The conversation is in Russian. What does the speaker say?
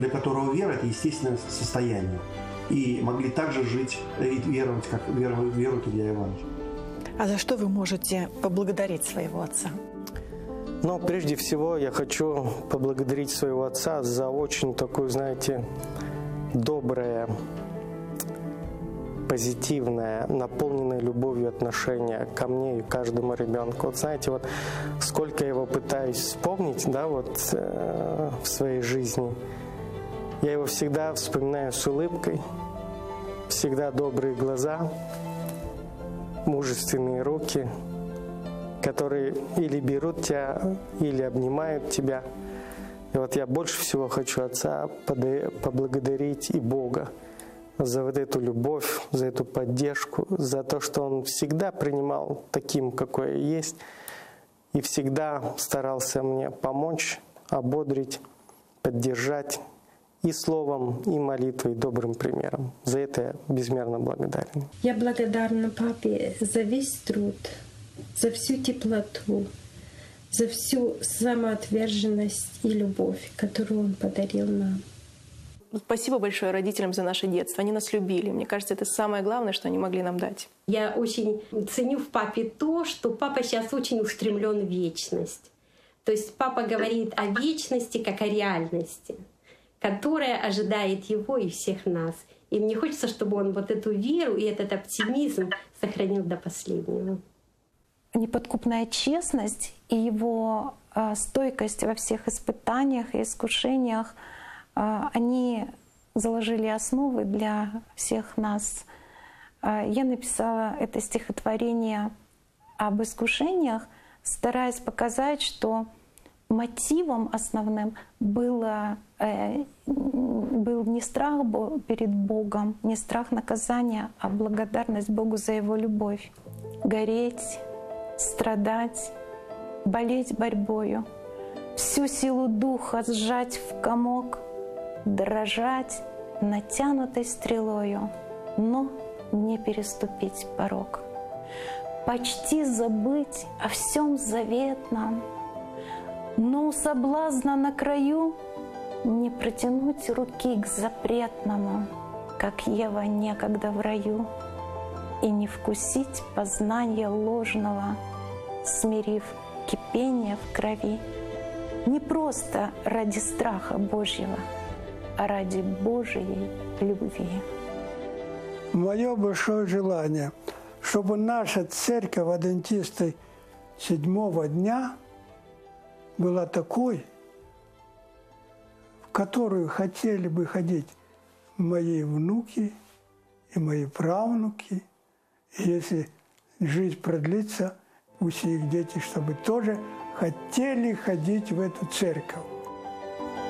для которого вера – это естественное состояние. И могли также жить и веровать, как верует Илья Иванович. А за что вы можете поблагодарить своего отца? Но прежде всего я хочу поблагодарить своего отца за очень такую, знаете, доброе, позитивное, наполненное любовью отношение ко мне и каждому ребенку. Вот знаете, вот сколько я его пытаюсь вспомнить, да, вот в своей жизни, я его всегда вспоминаю с улыбкой, всегда добрые глаза, мужественные руки, которые или берут тебя, или обнимают тебя. И вот я больше всего хочу Отца поблагодарить и Бога за вот эту любовь, за эту поддержку, за то, что Он всегда принимал таким, какой я есть, и всегда старался мне помочь, ободрить, поддержать и словом, и молитвой, и добрым примером. За это я безмерно благодарен. Я благодарна папе за весь труд, за всю теплоту, за всю самоотверженность и любовь, которую он подарил нам. Спасибо большое родителям за наше детство. Они нас любили. Мне кажется, это самое главное, что они могли нам дать. Я очень ценю в папе то, что папа сейчас очень устремлен в вечность. То есть папа говорит о вечности как о реальности, которая ожидает его и всех нас. И мне хочется, чтобы он вот эту веру и этот оптимизм сохранил до последнего. Неподкупная честность и его стойкость во всех испытаниях и искушениях, они заложили основы для всех нас. Я написала это стихотворение об искушениях, стараясь показать, что мотивом основным был не страх перед Богом, не страх наказания, а благодарность Богу за Его любовь. Гореть, страдать, болеть борьбою, всю силу духа сжать в комок, дрожать натянутой стрелою, но не переступить порог. Почти забыть о всем заветном, но у соблазна на краю не протянуть руки к запретному, как Ева некогда в раю, и не вкусить познания ложного, смирив кипение в крови. Не просто ради страха Божьего, а ради Божьей любви. Мое большое желание, чтобы наша церковь адвентисты 7-го дня была такой, в которую хотели бы ходить мои внуки и мои правнуки. И если жизнь продлится, пусть их дети, чтобы тоже хотели ходить в эту церковь.